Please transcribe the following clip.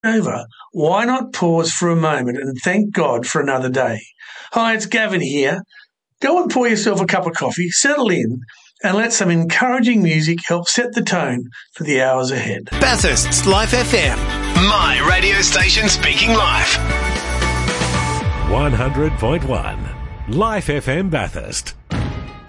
over, why not pause for a moment and thank God for another day? Hi, it's Gavin here. Go and pour yourself a cup of coffee, settle in, and let some encouraging music help set the tone for the hours ahead. Bathurst's Life FM. My radio station speaking life. 100.1 Life FM Bathurst.